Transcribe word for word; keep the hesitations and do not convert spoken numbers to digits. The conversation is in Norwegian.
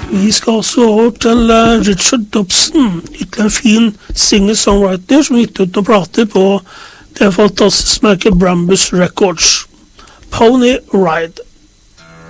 Vi skal også over til uh, Richard Dobson, ytterligere en fin singer-songwriter som gitt ut noen plater på det fantastiske merket Brambus Records. Pony Ride.